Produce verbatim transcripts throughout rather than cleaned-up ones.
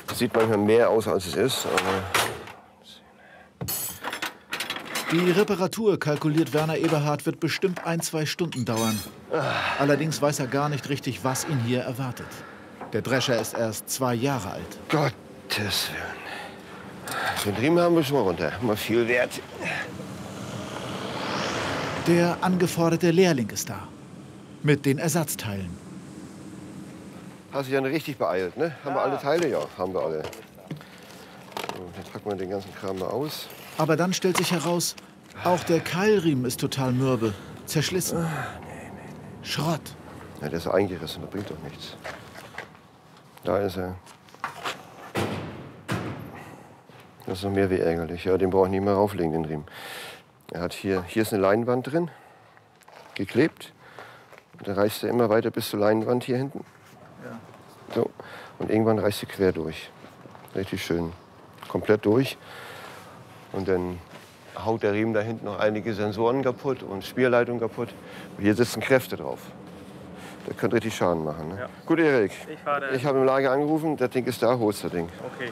Sieht manchmal mehr aus, als es ist. Aber die Reparatur, kalkuliert Werner Eberhard, wird bestimmt ein, zwei Stunden dauern. Allerdings weiß er gar nicht richtig, was ihn hier erwartet. Der Drescher ist erst zwei Jahre alt. Gottes Willen. Den Riemen haben wir schon mal runter. Mal viel wert. Der angeforderte Lehrling ist da. Mit den Ersatzteilen. Hast dich ja richtig beeilt, ne? Haben wir alle Teile? Ja, haben wir alle. So, dann packen wir den ganzen Kram mal aus. Aber dann stellt sich heraus, auch der Keilriemen ist total mürbe, zerschlissen. Ah, nee, nee, nee. Schrott. Ja, der ist eingerissen, das bringt doch nichts. Da ist er. Das ist noch mehr wie ärgerlich. Ja, den brauche ich nicht mehr rauflegen, den Riemen. Er hat hier, hier ist eine Leinwand drin, geklebt. Und dann reißt er immer weiter bis zur Leinwand hier hinten. Ja. So. Und irgendwann reißt er quer durch. Richtig schön. Komplett durch. Und dann haut der Riemen da hinten noch einige Sensoren kaputt und Spierleitungen kaputt. Und hier sitzen Kräfte drauf. Das könnte richtig Schaden machen. Ne? Ja. Gut, Erik. Ich, ich habe im Lager angerufen. Das Ding ist da. Holst das Ding. Okay.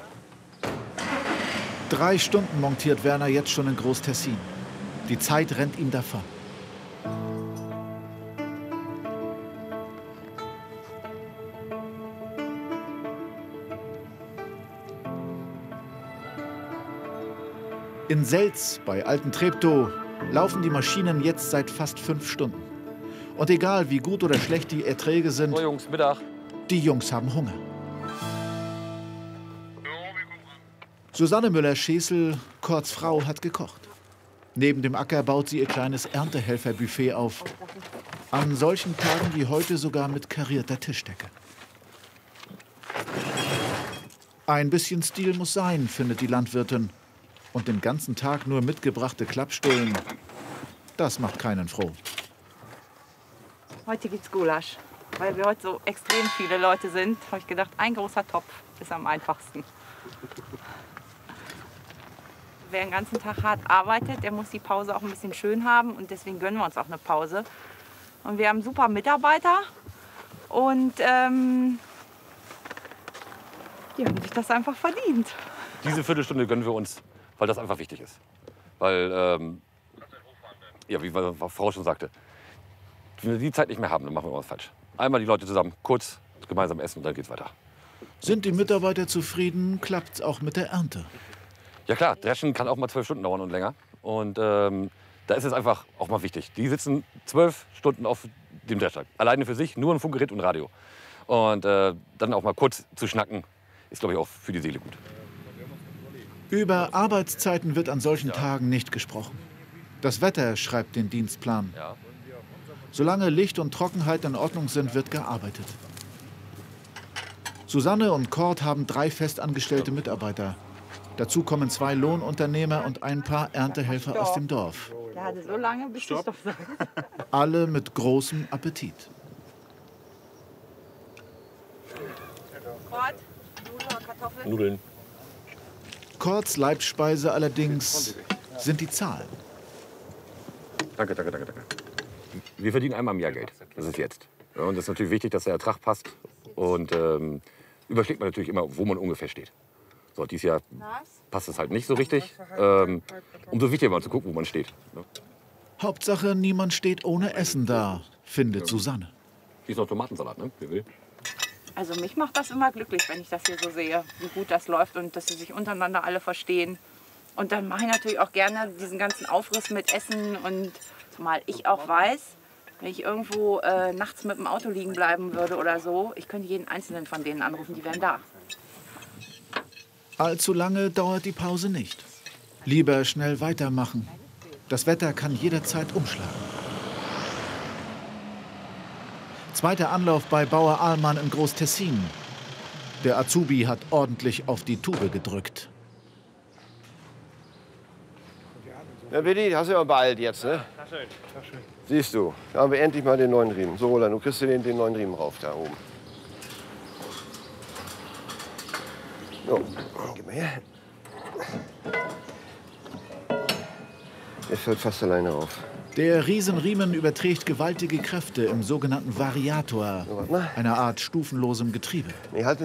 Drei Stunden montiert Werner jetzt schon in Groß-Tessin. Die Zeit rennt ihm davon. In Selz bei Alten Treptow laufen die Maschinen jetzt seit fast fünf Stunden. Und egal wie gut oder schlecht die Erträge sind, So, Jungs, Mittag. die Jungs haben Hunger. Susanne Müller-Schäßel, Korts Frau, hat gekocht. Neben dem Acker baut sie ihr kleines Erntehelferbuffet auf. An solchen Tagen wie heute sogar mit karierter Tischdecke. Ein bisschen Stil muss sein, findet die Landwirtin. Und den ganzen Tag nur mitgebrachte Klappstullen, das macht keinen froh. Heute gibt's Gulasch. Weil wir heute so extrem viele Leute sind, habe ich gedacht, ein großer Topf ist am einfachsten. Wer den ganzen Tag hart arbeitet, der muss die Pause auch ein bisschen schön haben. Und deswegen gönnen wir uns auch eine Pause. Und wir haben super Mitarbeiter. Und ähm, die haben sich das einfach verdient. Diese Viertelstunde gönnen wir uns, weil das einfach wichtig ist. Weil, ähm, ja, wie Frau schon sagte, wenn wir die Zeit nicht mehr haben, dann machen wir was falsch. Einmal die Leute zusammen, kurz gemeinsam essen und dann geht's weiter. Sind die Mitarbeiter zufrieden, klappt's auch mit der Ernte. Ja klar, Dreschen kann auch mal zwölf Stunden dauern und länger. Und ähm, da ist es einfach auch mal wichtig. Die sitzen zwölf Stunden auf dem Drescher. Alleine für sich, nur ein Funkgerät und Radio. Und äh, dann auch mal kurz zu schnacken, ist, glaube ich, auch für die Seele gut. Über Arbeitszeiten wird an solchen ja. Tagen nicht gesprochen. Das Wetter schreibt den Dienstplan. Ja. Solange Licht und Trockenheit in Ordnung sind, wird gearbeitet. Susanne und Kort haben drei festangestellte Mitarbeiter. Dazu kommen zwei Lohnunternehmer und ein paar Erntehelfer Stopp. aus dem Dorf. Der hatte so lange, bis Stopp. Stopp sagt. Alle mit großem Appetit. Kort, Nudeln, Kartoffeln. Nudeln. Korts Leibspeise allerdings sind die Zahlen. Danke, danke, danke, danke. Wir verdienen einmal im Jahr Geld. Das ist jetzt. Ja, und es ist natürlich wichtig, dass der Ertrag passt. Und ähm, überschlägt man natürlich immer, wo man ungefähr steht. So, dieses Jahr passt es halt nicht so richtig. Ähm, umso wichtiger mal zu gucken, wo man steht. Ne? Hauptsache, niemand steht ohne Essen da, findet Susanne. Hier ist noch Tomatensalat, ne? Wer will? Also mich macht das immer glücklich, wenn ich das hier so sehe, wie gut das läuft und dass sie sich untereinander alle verstehen. Und dann mache ich natürlich auch gerne diesen ganzen Aufriss mit Essen und zumal ich auch weiß, wenn ich irgendwo äh, nachts mit dem Auto liegen bleiben würde oder so, ich könnte jeden einzelnen von denen anrufen, die wären da. Allzu lange dauert die Pause nicht. Lieber schnell weitermachen. Das Wetter kann jederzeit umschlagen. Zweiter Anlauf bei Bauer Ahlmann in Groß-Tessin. Der Azubi hat ordentlich auf die Tube gedrückt. Ja, Willi, hast du ja beeilt jetzt, ne? Ja, schön. Ja, schön. Siehst du, da haben wir endlich mal den neuen Riemen. So, Roland, du kriegst den, den neuen Riemen rauf, da oben. So, gib mal her. Er fällt fast alleine auf. Der Riesenriemen überträgt gewaltige Kräfte im sogenannten Variator, einer Art stufenlosem Getriebe. Nee, halt